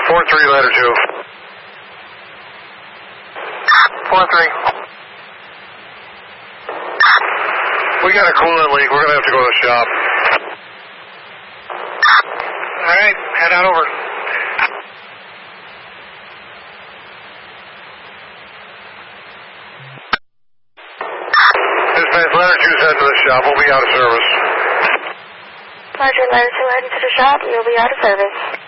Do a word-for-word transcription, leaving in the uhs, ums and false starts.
four three, letter two. four three. We got a coolant leak. We're going to have to go to the shop. All right, head on over. Dispatch, letter two's heading to the shop. We'll be out of service. Roger, letter two heading to the shop. You'll be out of service.